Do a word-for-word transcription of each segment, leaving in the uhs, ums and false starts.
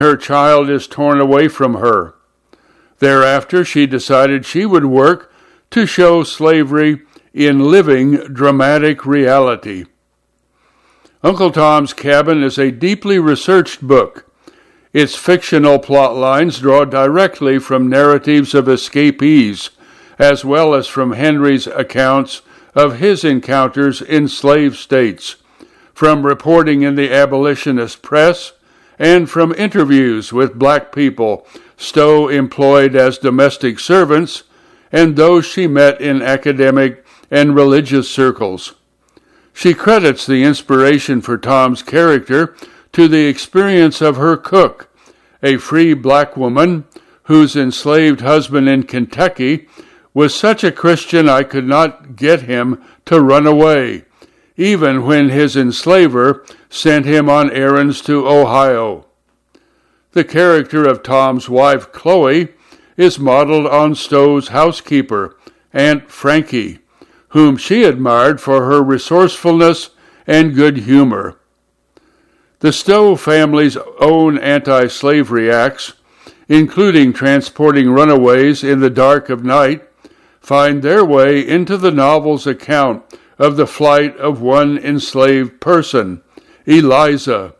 her child is torn away from her. Thereafter, she decided she would work to show slavery in living, dramatic reality. Uncle Tom's Cabin is a deeply researched book. Its fictional plot lines draw directly from narratives of escapees, as well as from Henry's accounts of his encounters in slave states, from reporting in the abolitionist press, and from interviews with black people Stowe employed as domestic servants and those she met in academic and religious circles. She credits the inspiration for Tom's character to the experience of her cook, a free black woman whose enslaved husband in Kentucky was such a Christian I could not get him to run away, even when his enslaver sent him on errands to Ohio. The character of Tom's wife, Chloe, is modeled on Stowe's housekeeper, Aunt Frankie, whom she admired for her resourcefulness and good humor. The Stowe family's own anti-slavery acts, including transporting runaways in the dark of night, find their way into the novel's account of the flight of one enslaved person, Eliza.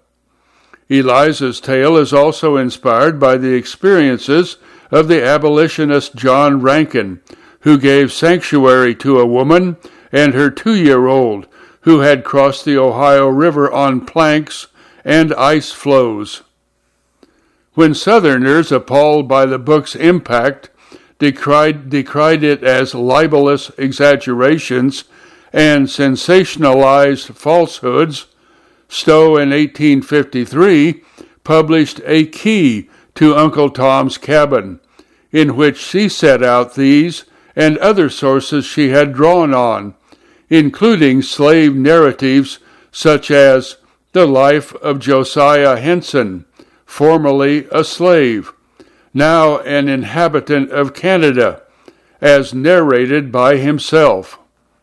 Eliza's tale is also inspired by the experiences of the abolitionist John Rankin, who gave sanctuary to a woman and her two-year-old who had crossed the Ohio River on planks and ice floes. When Southerners, appalled by the book's impact, decried, decried it as libelous exaggerations and sensationalized falsehoods, Stowe in eighteen fifty-three published A Key to Uncle Tom's Cabin, in which she set out these and other sources she had drawn on, including slave narratives such as The Life of Josiah Henson, formerly a slave, now an inhabitant of Canada, as narrated by himself.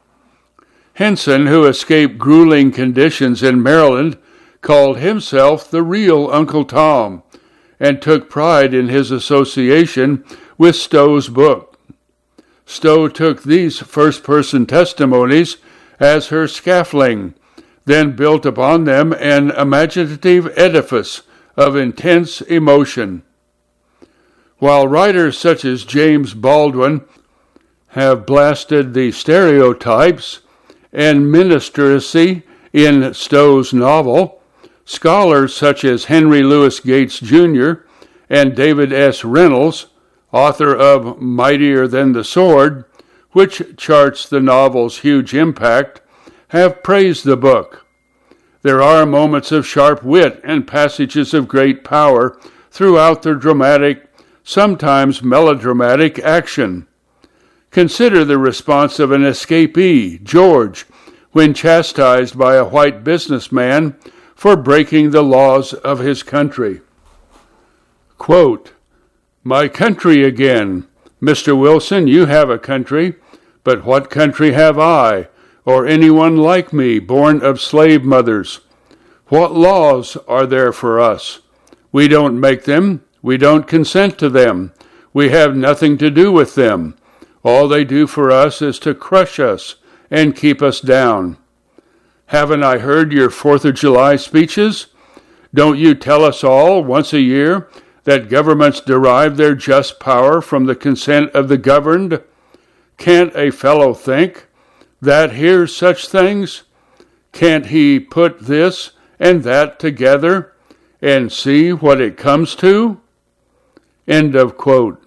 Henson, who escaped grueling conditions in Maryland, called himself the real Uncle Tom and took pride in his association with Stowe's book. Stowe took these first-person testimonies as her scaffolding, then built upon them an imaginative edifice of intense emotion. While writers such as James Baldwin have blasted the stereotypes and minstrelsy in Stowe's novel, scholars such as Henry Louis Gates Junior and David S. Reynolds, author of Mightier Than the Sword, which charts the novel's huge impact, have praised the book. There are moments of sharp wit and passages of great power throughout the dramatic, sometimes melodramatic action. Consider the response of an escapee, George, when chastised by a white businessman for breaking the laws of his country. Quote, "My country again. Mister Wilson, you have a country, but what country have I, or anyone like me, born of slave mothers? What laws are there for us? We don't make them. We don't consent to them. We have nothing to do with them. All they do for us is to crush us and keep us down. Haven't I heard your Fourth of July speeches? Don't you tell us all, once a year, that governments derive their just power from the consent of the governed? Can't a fellow think that hears such things? Can't he put this and that together and see what it comes to?" End of quote.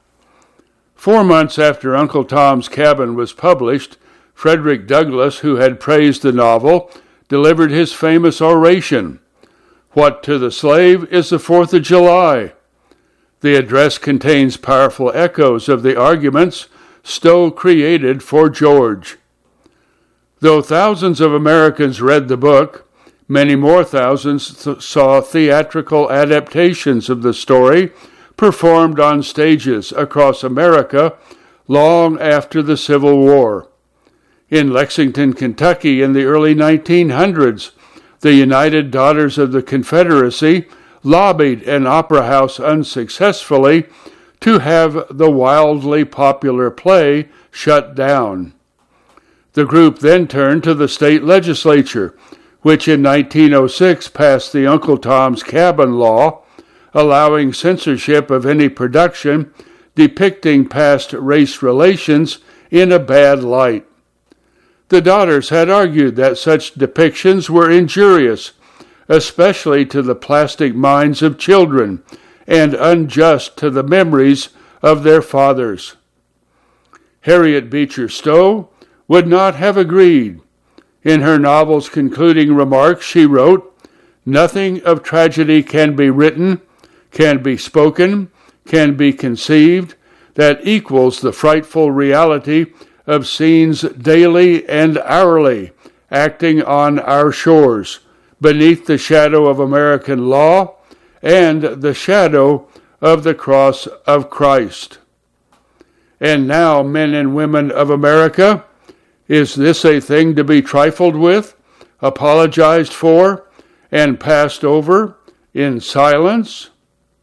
Four months after Uncle Tom's Cabin was published, Frederick Douglass, who had praised the novel, delivered his famous oration, "What to the slave is the Fourth of July?" The address contains powerful echoes of the arguments Stowe created for George. Though thousands of Americans read the book, many more thousands th- saw theatrical adaptations of the story performed on stages across America long after the Civil War. In Lexington, Kentucky in the early nineteen hundreds, the United Daughters of the Confederacy lobbied an opera house unsuccessfully to have the wildly popular play shut down. The group then turned to the state legislature, which in nineteen oh six passed the Uncle Tom's Cabin Law, allowing censorship of any production depicting past race relations in a bad light. The Daughters had argued that such depictions were injurious, especially to the plastic minds of children, and unjust to the memories of their fathers. Harriet Beecher Stowe would not have agreed. In her novel's concluding remarks, she wrote, "Nothing of tragedy can be written, can be spoken, can be conceived, that equals the frightful reality of scenes daily and hourly acting on our shores, beneath the shadow of American law and the shadow of the cross of Christ." And now, men and women of America, is this a thing to be trifled with, apologized for, and passed over in silence?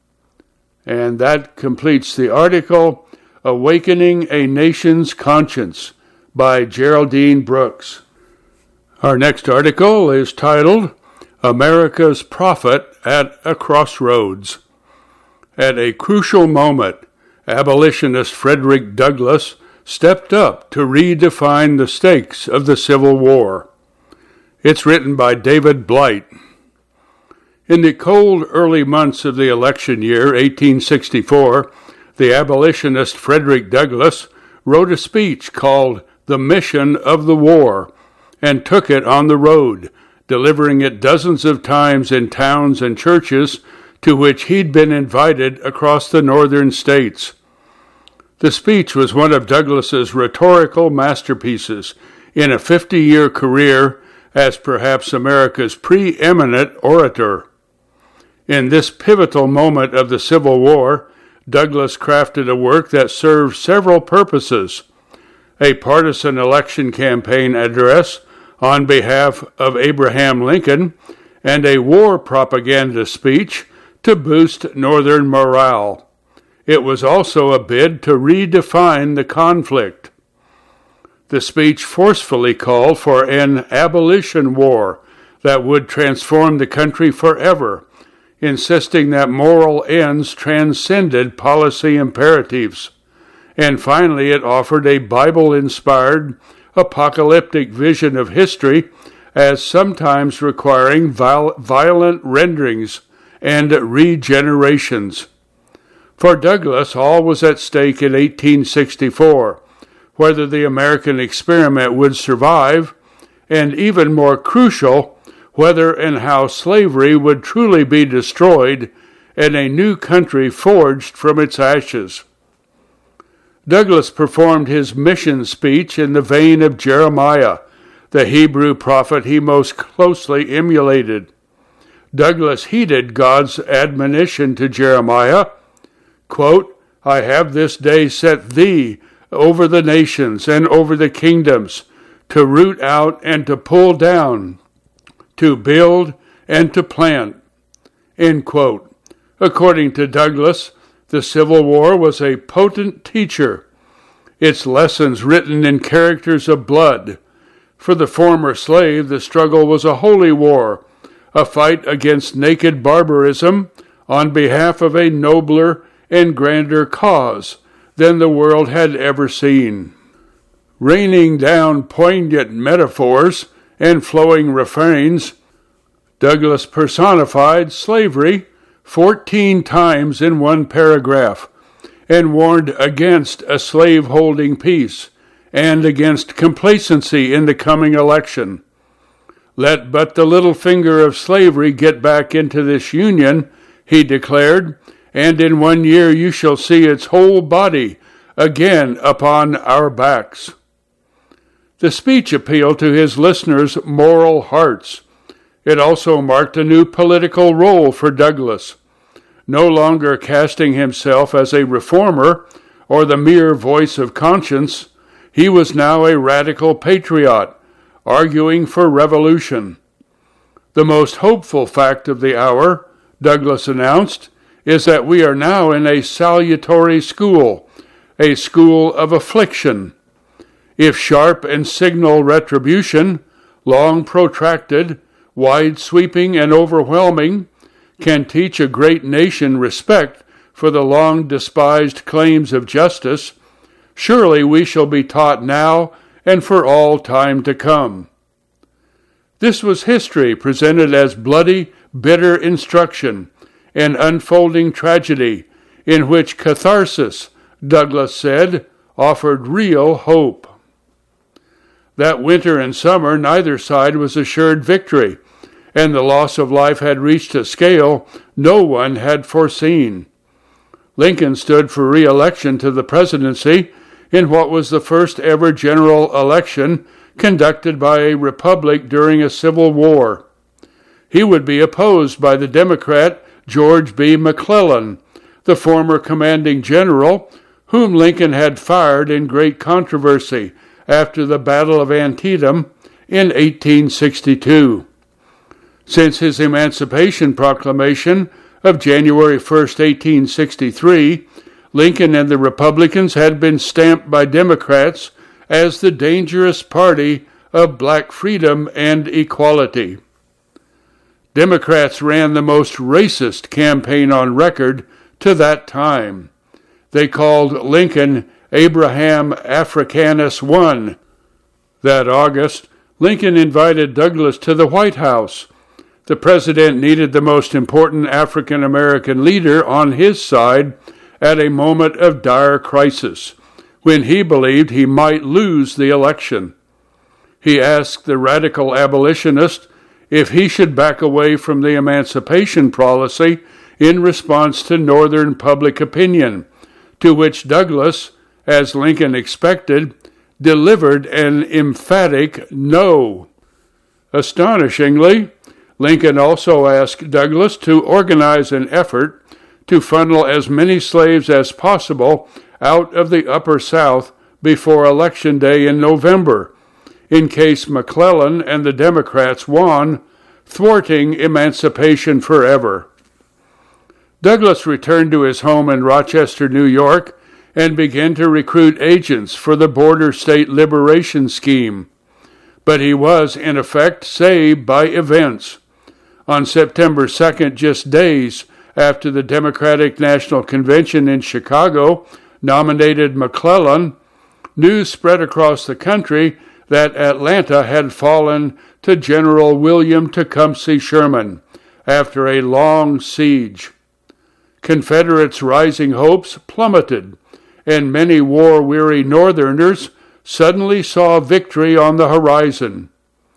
And that completes the article, Awakening a Nation's Conscience, by Geraldine Brooks. Our next article is titled, America's Prophet at a Crossroads. At a crucial moment, abolitionist Frederick Douglass stepped up to redefine the stakes of the Civil War. It's written by David Blight. In the cold early months of the election year, eighteen sixty-four, the abolitionist Frederick Douglass wrote a speech called The Mission of the War and took it on the road, delivering it dozens of times in towns and churches to which he'd been invited across the northern states. The speech was one of Douglass's rhetorical masterpieces in a fifty-year career as perhaps America's preeminent orator. In this pivotal moment of the Civil War, Douglass crafted a work that served several purposes: a partisan election campaign address on behalf of Abraham Lincoln, and a war propaganda speech to boost Northern morale. It was also a bid to redefine the conflict. The speech forcefully called for an abolition war that would transform the country forever, insisting that moral ends transcended policy imperatives. And finally, it offered a Bible-inspired, apocalyptic vision of history as sometimes requiring viol- violent renderings and regenerations. For Douglass, all was at stake in eighteen sixty-four, whether the American experiment would survive, and even more crucial, whether and how slavery would truly be destroyed and a new country forged from its ashes. Douglass performed his mission speech in the vein of Jeremiah, the Hebrew prophet he most closely emulated. Douglass heeded God's admonition to Jeremiah, quote, "I have this day set thee over the nations and over the kingdoms, to root out and to pull down, to build and to plant," end quote. According to Douglass, the Civil War was a potent teacher, its lessons written in characters of blood. For the former slave, the struggle was a holy war, a fight against naked barbarism on behalf of a nobler and grander cause than the world had ever seen. Raining down poignant metaphors and flowing refrains, Douglass personified slavery fourteen times in one paragraph and warned against a slave-holding peace and against complacency in the coming election. "Let but the little finger of slavery get back into this union," he declared, "and in one year you shall see its whole body again upon our backs." The speech appealed to his listeners' moral hearts. It also marked a new political role for Douglass. No longer casting himself as a reformer or the mere voice of conscience, he was now a radical patriot, arguing for revolution. The most hopeful fact of the hour, Douglas announced, is that we are now in a salutary school, a school of affliction. If sharp and signal retribution, long protracted, wide-sweeping and overwhelming, can teach a great nation respect for the long-despised claims of justice, surely we shall be taught now and for all time to come. This was history presented as bloody, bitter instruction, an unfolding tragedy in which catharsis, Douglas said, offered real hope. That winter and summer, neither side was assured victory, and the loss of life had reached a scale no one had foreseen. Lincoln stood for re-election to the presidency in what was the first ever general election conducted by a republic during a civil war. He would be opposed by the Democrat George B. McClellan, the former commanding general, whom Lincoln had fired in great controversy after the Battle of Antietam in eighteen sixty-two. Since his Emancipation Proclamation of January first, eighteen sixty-three, Lincoln and the Republicans had been stamped by Democrats as the dangerous party of black freedom and equality. Democrats ran the most racist campaign on record to that time. They called Lincoln Abraham Africanus One. That August, Lincoln invited Douglas to the White House. The president needed the most important African American leader on his side at a moment of dire crisis, when he believed he might lose the election. He asked the radical abolitionist if he should back away from the emancipation policy in response to Northern public opinion, to which Douglas, as Lincoln expected, delivered an emphatic no. Astonishingly, Lincoln also asked Douglas to organize an effort to funnel as many slaves as possible out of the Upper South before Election Day in November, in case McClellan and the Democrats won, thwarting emancipation forever. Douglas returned to his home in Rochester, New York, and began to recruit agents for the Border State Liberation Scheme. But he was, in effect, saved by events. On September second, just days after the Democratic National Convention in Chicago nominated McClellan, news spread across the country that Atlanta had fallen to General William Tecumseh Sherman after a long siege. Confederates' rising hopes plummeted, and many war-weary Northerners suddenly saw victory on the horizon.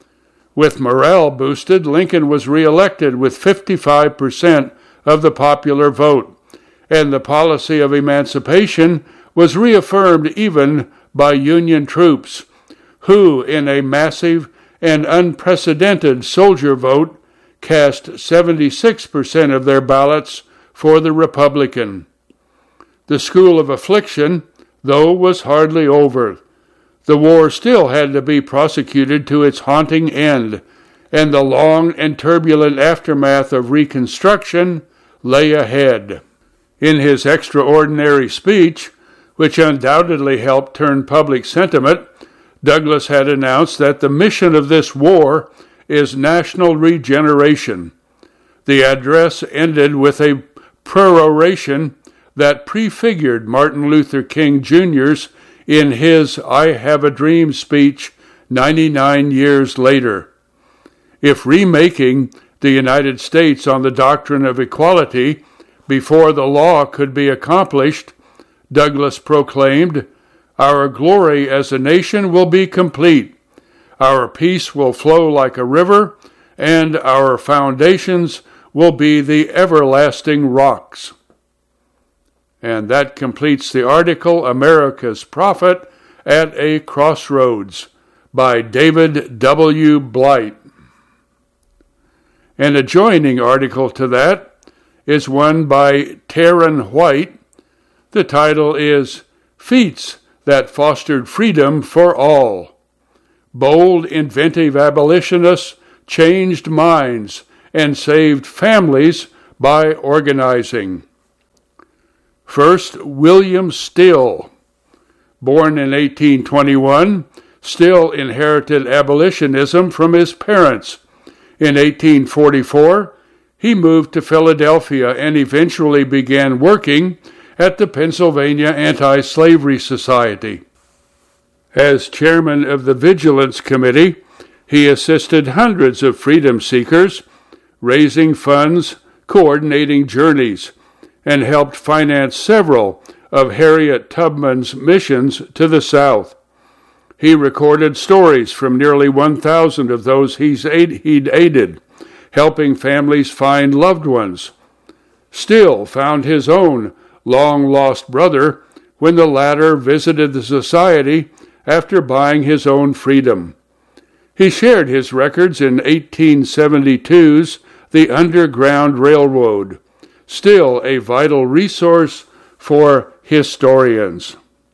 With morale boosted, Lincoln was reelected with fifty-five percent of the popular vote, and the policy of emancipation was reaffirmed even by Union troops, who, in a massive and unprecedented soldier vote, cast seventy-six percent of their ballots for the Republican. The school of affliction, though, was hardly over. The war still had to be prosecuted to its haunting end, and the long and turbulent aftermath of Reconstruction lay ahead. In his extraordinary speech, which undoubtedly helped turn public sentiment, Douglas had announced that the mission of this war is national regeneration. The address ended with a peroration that prefigured Martin Luther King Junior's in his I Have a Dream speech ninety-nine years later. If remaking the United States on the doctrine of equality before the law could be accomplished, Douglas proclaimed, "Our glory as a nation will be complete. Our peace will flow like a river, and our foundations will be the everlasting rocks." And that completes the article, America's Prophet at a Crossroads, by David W. Blight. An adjoining article to that is one by Taryn White. The title is Feats That Fostered Freedom for All. Bold, inventive abolitionists changed minds and saved families by organizing. First, William Still. Born in eighteen twenty-one, Still inherited abolitionism from his parents. In eighteen forty-four, he moved to Philadelphia and eventually began working at the Pennsylvania Anti-Slavery Society. As chairman of the Vigilance Committee, he assisted hundreds of freedom seekers, raising funds, coordinating journeys, and helped finance several of Harriet Tubman's missions to the South. He recorded stories from nearly one thousand of those he's aid, he'd aided, helping families find loved ones. Still found his own long-lost brother when the latter visited the society after buying his own freedom. He shared his records in eighteen seventy-two's The Underground Railroad, still a vital resource for historians.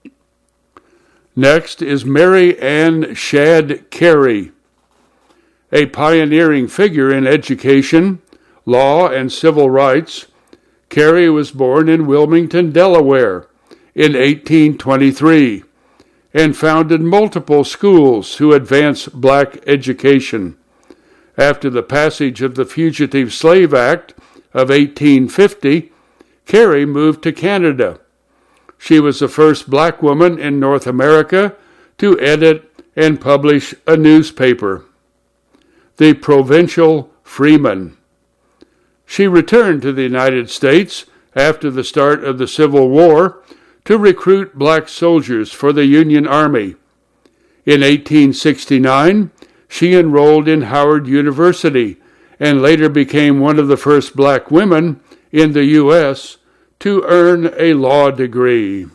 Next is Mary Ann Shadd Cary, a pioneering figure in education, law, and civil rights. Cary was born in Wilmington, Delaware, in eighteen twenty-three, and founded multiple schools to advance black education. After the passage of the Fugitive Slave Act of eighteen fifty, Cary moved to Canada. She was the first black woman in North America to edit and publish a newspaper, the Provincial Freeman. She returned to the United States after the start of the Civil War to recruit black soldiers for the Union Army. In eighteen sixty-nine, she enrolled in Howard University and later became one of the first black women in the U S to earn a law degree.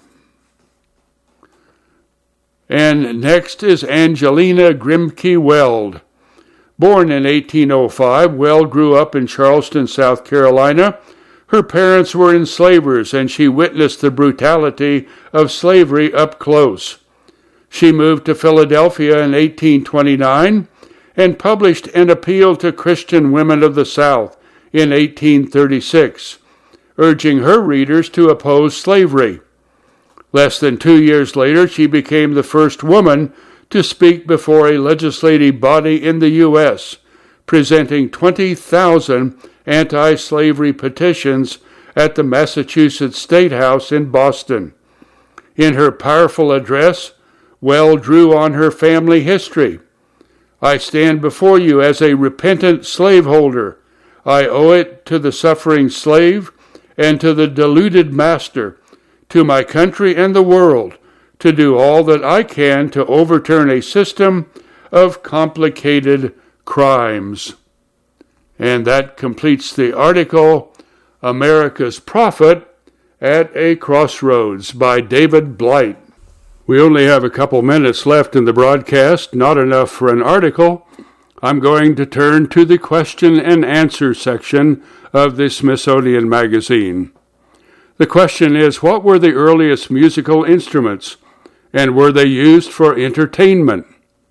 And next is Angelina Grimke Weld. Born in eighteen oh five, Weld grew up in Charleston, South Carolina. Her parents were enslavers, and she witnessed the brutality of slavery up close. She moved to Philadelphia in eighteen twenty-nine and published an appeal to Christian women of the South in eighteen thirty-six, urging her readers to oppose slavery. Less than two years later, she became the first woman to speak before a legislative body in the U S, presenting twenty thousand anti-slavery petitions at the Massachusetts State House in Boston. In her powerful address, Weld drew on her family history. I stand before you as a repentant slaveholder. I owe it to the suffering slave and to the deluded master, to my country and the world, to do all that I can to overturn a system of complicated crimes. And that completes the article, America's Prophet at a Crossroads by David Blight. We only have a couple minutes left in the broadcast, not enough for an article. I'm going to turn to the question and answer section of the Smithsonian Magazine. The question is, what were the earliest musical instruments, and were they used for entertainment?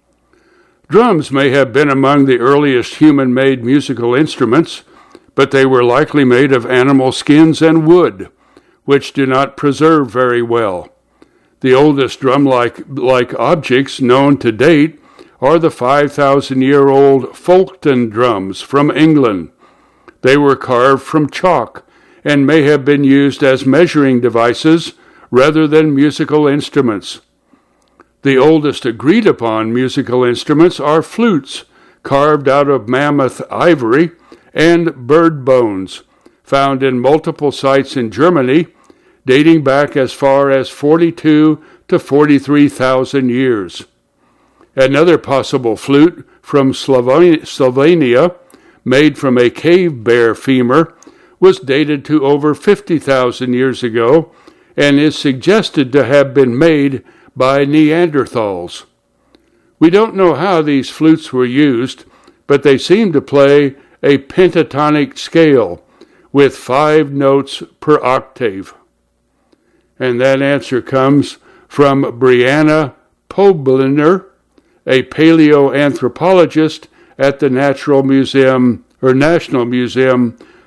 Drums may have been among the earliest human-made musical instruments, but they were likely made of animal skins and wood, which do not preserve very well. The oldest drum-like like objects known to date are the five thousand year old Folkton drums from England. They were carved from chalk and may have been used as measuring devices rather than musical instruments. The oldest agreed-upon musical instruments are flutes, carved out of mammoth ivory, and bird bones, found in multiple sites in Germany, dating back as far as forty-two to forty-three thousand years. Another possible flute from Slovenia, made from a cave bear femur, was dated to over fifty thousand years ago and is suggested to have been made by Neanderthals. We don't know how these flutes were used, but they seem to play a pentatonic scale with five notes per octave. And that answer comes from Brianna Pobliner, a paleoanthropologist at the Natural Museum or National Museum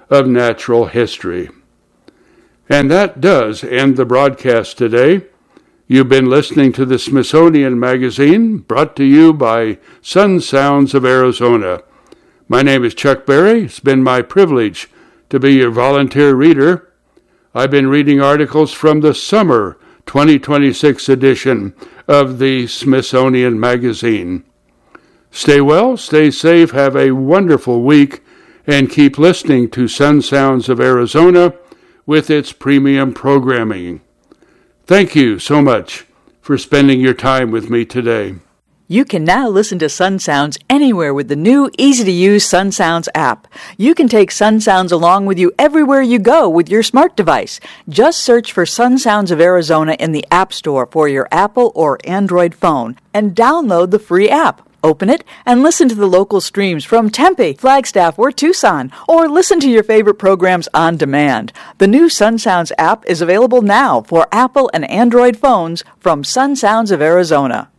of natural history. And that does end the broadcast today. You've been listening to the Smithsonian Magazine, brought to you by Sun Sounds of Arizona. My name is Chuck Berry. It's been my privilege to be your volunteer reader. I've been reading articles from the summer twenty twenty-six edition of the Smithsonian Magazine. Stay well, stay safe, have a wonderful week, and keep listening to Sun Sounds of Arizona with its premium programming. Thank you so much for spending your time with me today. You can now listen to Sun Sounds anywhere with the new, easy-to-use Sun Sounds app. You can take Sun Sounds along with you everywhere you go with your smart device. Just search for Sun Sounds of Arizona in the App Store for your Apple or Android phone and download the free app. Open it and listen to the local streams from Tempe, Flagstaff, or Tucson, or listen to your favorite programs on demand. The new Sun Sounds app is available now for Apple and Android phones from Sun Sounds of Arizona.